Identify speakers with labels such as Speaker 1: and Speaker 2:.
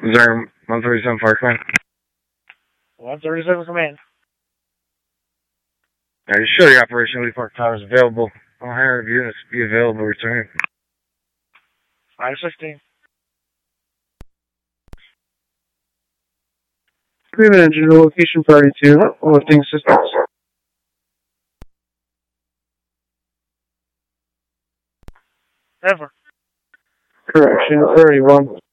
Speaker 1: Zerm 137 Fire Command.
Speaker 2: 137 Command.
Speaker 1: Are you sure the Operation Lee Park Tower is available? All higher units be available return.
Speaker 2: 516.
Speaker 3: Agreement engine to location priority 2, lifting assistance.
Speaker 2: Ever.
Speaker 3: Correction, priority 1.